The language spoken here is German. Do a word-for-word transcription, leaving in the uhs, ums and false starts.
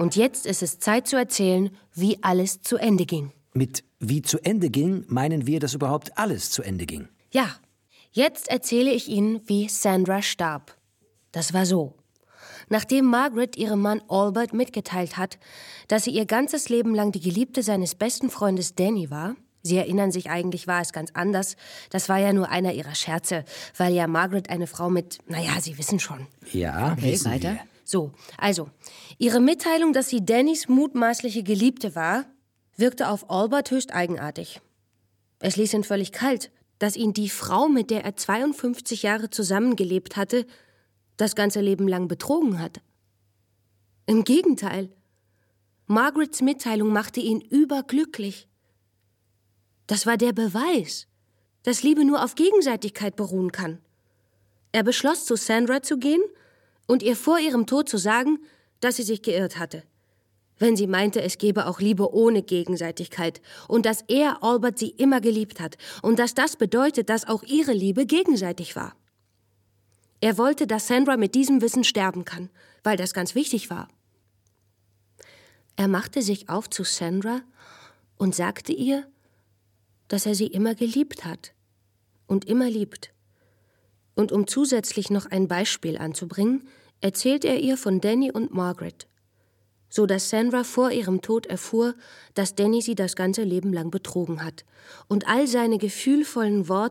Und jetzt ist es Zeit zu erzählen, wie alles zu Ende ging. Mit wie zu Ende ging, meinen wir, dass überhaupt alles zu Ende ging. Ja, jetzt erzähle ich Ihnen, wie Sandra starb. Das war so. Nachdem Margaret ihrem Mann Albert mitgeteilt hat, dass sie ihr ganzes Leben lang die Geliebte seines besten Freundes Danny war, Sie erinnern sich, eigentlich war es ganz anders, das war ja nur einer ihrer Scherze, weil ja Margaret eine Frau mit, naja, Sie wissen schon. Ja, okay, wissen weiter. wir. So, also, ihre Mitteilung, dass sie Dannys mutmaßliche Geliebte war, wirkte auf Albert höchst eigenartig. Es ließ ihn völlig kalt, dass ihn die Frau, mit der er zweiundfünfzig Jahre zusammengelebt hatte, das ganze Leben lang betrogen hat. Im Gegenteil. Margarets Mitteilung machte ihn überglücklich. Das war der Beweis, dass Liebe nur auf Gegenseitigkeit beruhen kann. Er beschloss, zu Sandra zu gehen und ihr vor ihrem Tod zu sagen, dass sie sich geirrt hatte. Wenn sie meinte, es gebe auch Liebe ohne Gegenseitigkeit und dass er, Albert, sie immer geliebt hat und dass das bedeutet, dass auch ihre Liebe gegenseitig war. Er wollte, dass Sandra mit diesem Wissen sterben kann, weil das ganz wichtig war. Er machte sich auf zu Sandra und sagte ihr, dass er sie immer geliebt hat und immer liebt. Und um zusätzlich noch ein Beispiel anzubringen, erzählt er ihr von Danny und Margaret, so dass Sandra vor ihrem Tod erfuhr, dass Danny sie das ganze Leben lang betrogen hat und all seine gefühlvollen Worte